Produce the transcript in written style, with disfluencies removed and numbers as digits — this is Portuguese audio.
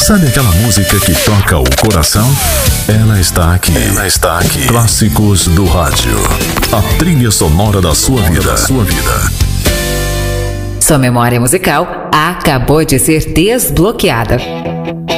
Sabe aquela música que toca o coração? Ela está aqui. Ela está aqui. Clássicos do rádio. A trilha sonora da sua vida. Sua memória musical acabou de ser desbloqueada.